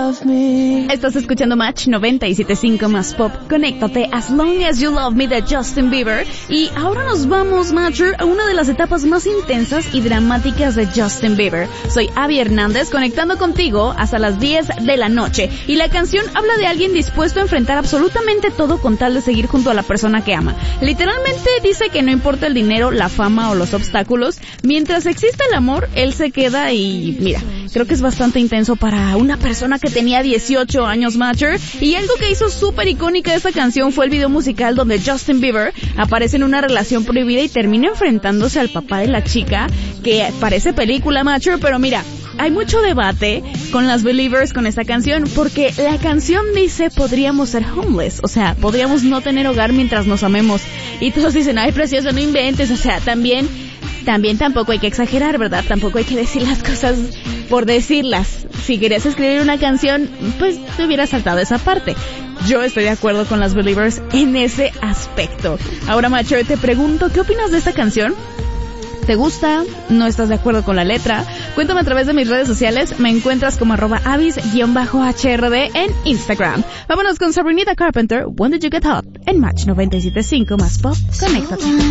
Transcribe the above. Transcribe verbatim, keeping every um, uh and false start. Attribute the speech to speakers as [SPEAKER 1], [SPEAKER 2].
[SPEAKER 1] love me.
[SPEAKER 2] Estás escuchando Match noventa y siete punto cinco más pop. Conéctate, As Long As You Love Me de Justin Bieber. Y ahora nos vamos, Matcher, a una de las etapas más intensas y dramáticas de Justin Bieber. Soy Abby Hernández, conectando contigo hasta las diez de la noche. Y la canción habla de alguien dispuesto a enfrentar absolutamente todo con tal de seguir junto a la persona que ama. Literalmente dice que no importa el dinero, la fama o los obstáculos, mientras exista el amor, él se queda y mira, creo que es bastante intenso para una persona que tenía dieciocho años, Matcher. Y algo que hizo súper icónica de esta canción fue el video musical donde Justin Bieber aparece en una relación prohibida y termina enfrentándose al papá de la chica, que parece película, Matcher, pero mira, hay mucho debate con las Believers con esta canción, porque la canción dice podríamos ser homeless, o sea, podríamos no tener hogar mientras nos amemos. Y todos dicen, ay, precioso, no inventes, o sea, también, también tampoco hay que exagerar, ¿verdad? Tampoco hay que decir las cosas por decirlas. Si querías escribir una canción, pues te hubieras saltado esa parte. Yo estoy de acuerdo con las Believers en ese aspecto. Ahora, Macho, te pregunto, ¿qué opinas de esta canción? ¿Te gusta? ¿No estás de acuerdo con la letra? Cuéntame a través de mis redes sociales. Me encuentras como arroba avis-H R D en Instagram. Vámonos con Sabrinita Carpenter, When Did You Get Hot? En Match noventa y siete punto cinco más pop. Conéctate.